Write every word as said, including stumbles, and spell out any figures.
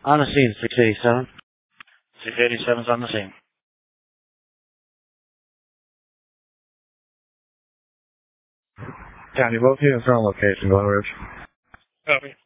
On the scene, six eighty-seven. six eighty-seven's on the scene. County, both units are on location, Glen Ridge. Copy.